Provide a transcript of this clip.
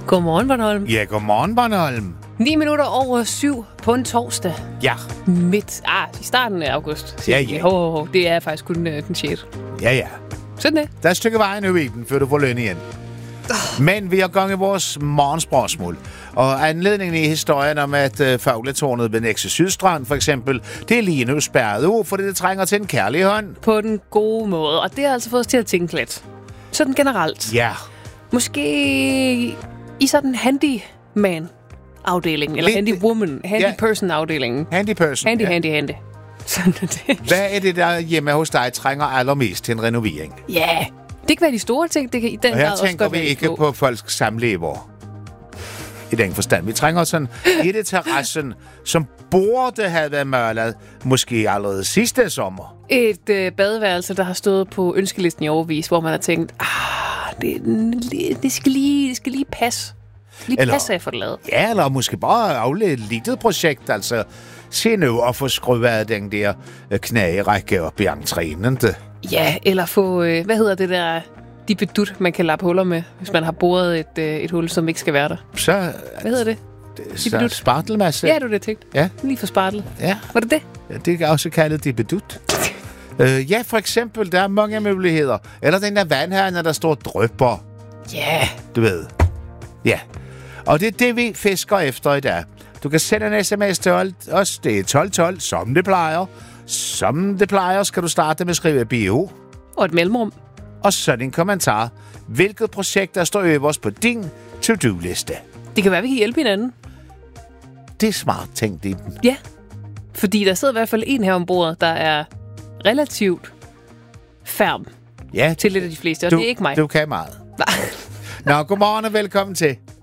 Godmorgen, Bornholm. Ja, godmorgen, Bornholm. 9 minutter over 7 på en torsdag. Ja. I starten af august. Ja. Det er faktisk kun den 6. Ja. Sådan det. Der er et stykke vejen nu i den, før du får løn igen. Men vi har gang i vores morgenspørgsmål. Og anledningen i historien om, at fagletårnet ved Nexø Sydstrand, for eksempel, det er lige nu spærret ud, fordi det trænger til en kærlig hånd. På den gode måde. Og det har altså fået os til at tænke lidt. Sådan generelt. Ja. Måske i sådan handyman-afdelingen. Eller handywoman. Handyperson-afdelingen. Handyperson. Handy. Sådan er det. Hvad er det, der hjemme hos dig trænger allermest til en renovering? Ja, det kan være de store ting. Det kan i den og grad her også tænker godt vi være ikke på folks samlever. I den forstand. Vi trænger sådan et terrassen, som burde have været malet måske allerede sidste sommer. Et badeværelse, der har stået på ønskelisten i overvis, hvor man har tænkt, det skal lige passe. Passe af for det lavet. Ja, eller måske bare aflede et lille projekt, altså se nu at få skruet den der knagerække op i entréen, ikke? Ja, eller få, hvad hedder det der, de bedut, man kan lappe huller med, hvis man har boret et hul, som ikke skal være der. Så, hvad hedder det? Så spartelmasse. Ja, du det tænkt. Ja. Lige for spartel. Ja. Var det det? Ja, det er også kaldet de bedut. Ja, for eksempel, der er mange muligheder. Eller den der vandhærne, der står drypper. Ja. Du ved. Ja. Og det er det, vi fisker efter i dag. Du kan sende en sms til os. Det er 1212, som det plejer. Som det plejer, skal du starte med at skrive bio. Og et mellemrum. Og så din kommentar. Hvilket projekt, der står øverst på din to-do-liste? Det kan være, vi kan hjælpe hinanden. Det er smart tænkt i den. Ja. Fordi der sidder i hvert fald en her ombord, der er relativt færm til lidt af de fleste, og det er ikke mig. Du kan meget. Nå, godmorgen og velkommen til.